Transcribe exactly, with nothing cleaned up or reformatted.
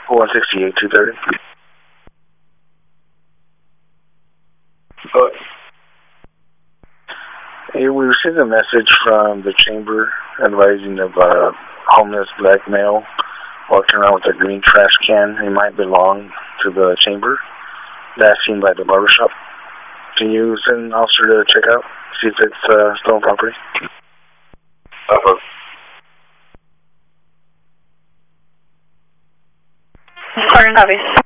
one sixty-eight, two thirty. Oh. Hey, we received a message from the chamber advising of a homeless black male walking around with a green trash can. He might belong to the chamber. That's seen by the barbershop. Can you send an officer to check out, see if it's uh, stolen property? Uh-huh. Pardon, obvious.